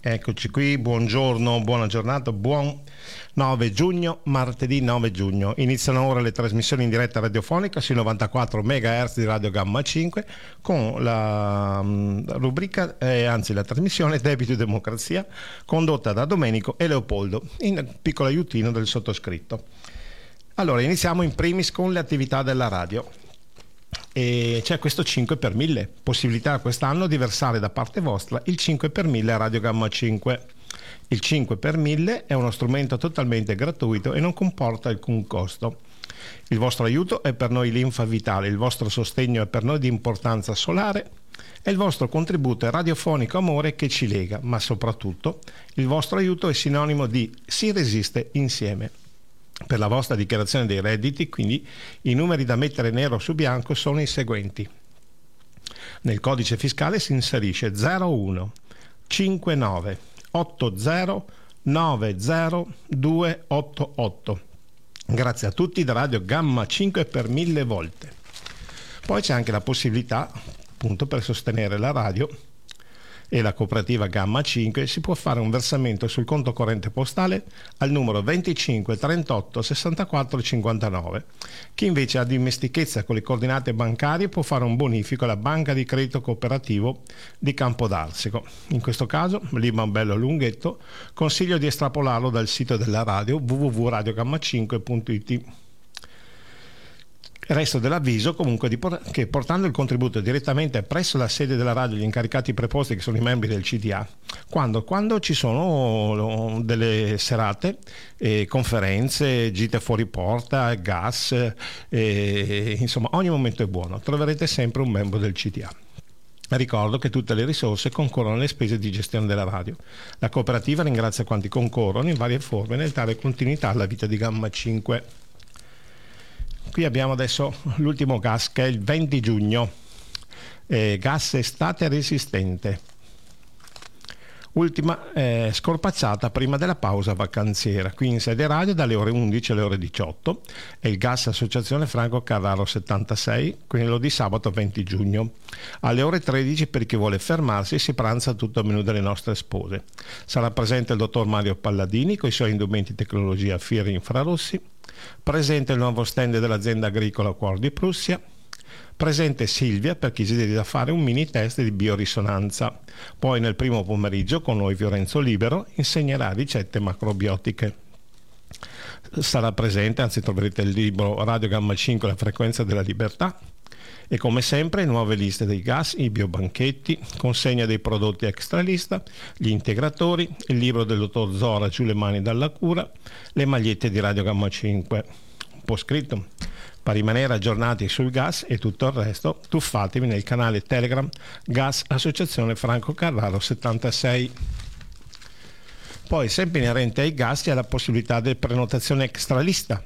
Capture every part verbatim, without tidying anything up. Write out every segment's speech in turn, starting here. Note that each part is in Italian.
Eccoci qui, buongiorno, buona giornata, buon nove giugno, martedì nove giugno. Iniziano ora le trasmissioni in diretta radiofonica sui novantaquattro megahertz di Radio Gamma cinque con la um, rubrica, eh, anzi la trasmissione Debito e Democrazia, condotta da Domenico e Leopoldo, in piccolo aiutino del sottoscritto. Allora, iniziamo in primis con le attività della radio. E c'è questo cinque per mille, possibilità quest'anno di versare da parte vostra il cinque per mille a Radio Gamma cinque. Il cinque per mille è uno strumento totalmente gratuito e non comporta alcun costo. Il vostro aiuto è per noi linfa vitale, il vostro sostegno è per noi di importanza solare e il vostro contributo è radiofonico amore che ci lega, ma soprattutto il vostro aiuto è sinonimo di si resiste insieme. Per la vostra dichiarazione dei redditi, quindi, i numeri da mettere nero su bianco sono i seguenti. Nel codice fiscale si inserisce zero uno cinque nove otto zero nove zero due otto otto. Grazie a tutti da Radio Gamma cinque per mille volte. Poi c'è anche la possibilità, appunto, per sostenere la radio e la cooperativa Gamma cinque, si può fare un versamento sul conto corrente postale al numero venticinque trentotto sessantaquattro cinquantanove. Chi invece ha dimestichezza con le coordinate bancarie può fare un bonifico alla Banca di Credito Cooperativo di Campodarsico. In questo caso, l'I B A N bello lunghetto, consiglio di estrapolarlo dal sito della radio w w w punto radio gamma cinque punto i t. Resto dell'avviso comunque di por- che portando il contributo direttamente presso la sede della radio, gli incaricati preposti che sono i membri del C D A, quando, quando ci sono delle serate, eh, conferenze, gite fuori porta, gas, eh, insomma ogni momento è buono, troverete sempre un membro del C D A. Ricordo che tutte le risorse concorrono alle spese di gestione della radio. La cooperativa ringrazia quanti concorrono in varie forme nel dare continuità alla vita di Gamma cinque. Qui abbiamo adesso l'ultimo gas che è il venti giugno, eh, gas estate resistente. Ultima eh, scorpacciata prima della pausa vacanziera, qui in sede radio dalle ore undici alle ore diciotto, è il gas associazione Franco Carraro settantasei, quello di sabato venti giugno. Alle ore tredici per chi vuole fermarsi si pranza tutto il menù delle nostre spose. Sarà presente il dottor Mario Palladini con i suoi indumenti tecnologia Fieri infrarossi, presente il nuovo stand dell'azienda agricola Cuor di Prussia, presente Silvia per chi desidera fare un mini test di biorisonanza. Poi nel primo pomeriggio con noi Fiorenzo Libero insegnerà ricette macrobiotiche. Sarà presente, anzi troverete il libro Radio Gamma cinque, la frequenza della libertà, e come sempre nuove liste dei gas, i biobanchetti, consegna dei prodotti extra lista, gli integratori, il libro del dottor Zora Giù le mani dalla cura, le magliette di Radio Gamma cinque, un po' scritto. Per rimanere aggiornati sul gas e tutto il resto, tuffatevi nel canale Telegram Gas Associazione Franco Carraro settantasei. Poi, sempre inerente ai gas, c'è la possibilità di prenotazione extra lista.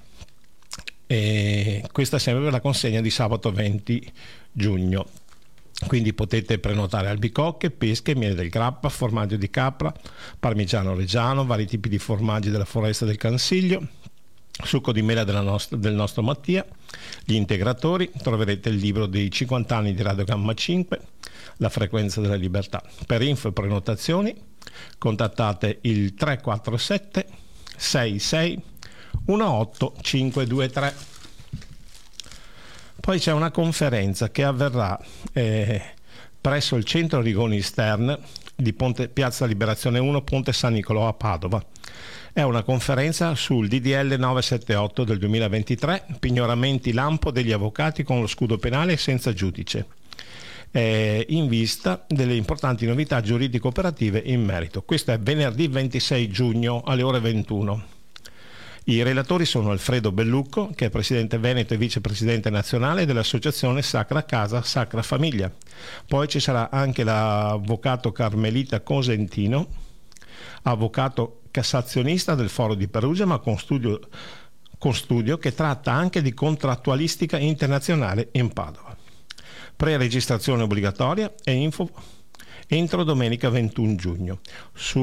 E questa sempre per la consegna di sabato venti giugno. Quindi potete prenotare albicocche, pesche, miele del grappa, formaggio di capra, parmigiano reggiano, vari tipi di formaggi della foresta del Cansiglio, succo di mela della nostra, del nostro Mattia, gli integratori. Troverete il libro dei cinquanta anni di Radio Gamma cinque, la frequenza della libertà. Per info e prenotazioni contattate il tre quattro sette sei sei uno otto cinque due tre. Poi c'è una conferenza che avverrà eh, presso il centro Rigoni Stern di Ponte, Piazza Liberazione uno, Ponte San Nicolò a Padova. È una conferenza sul D D L novecentosettantotto del duemilaventitré, pignoramenti lampo degli avvocati con lo scudo penale senza giudice, eh, in vista delle importanti novità giuridico-operative in merito. Questo è venerdì ventisei giugno alle ore ventuno. I relatori sono Alfredo Bellucco, che è presidente veneto e vicepresidente nazionale dell'associazione Sacra Casa, Sacra Famiglia. Poi ci sarà anche l'avvocato Carmelita Cosentino, avvocato cassazionista del Foro di Perugia, ma con studio, con studio che tratta anche di contrattualistica internazionale in Padova. Pre-registrazione obbligatoria e info entro domenica ventuno giugno. Su